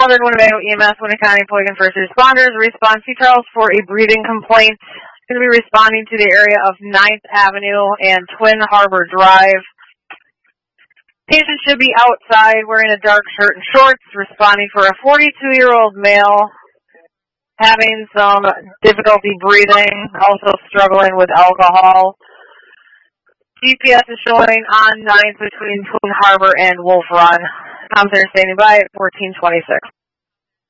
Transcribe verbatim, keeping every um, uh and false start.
Southern Winnebago E M S, Winnebago County, Poygan First Responders. Response to Charles for a breathing complaint. Going to be responding to the area of ninth Avenue and Twin Harbor Drive. Patient should be outside wearing a dark shirt and shorts, responding for a forty-two-year-old male having some difficulty breathing, also struggling with alcohol. G P S is showing on ninth between Twin Harbor and Wolf Run. I'm there standing by at fourteen twenty-six.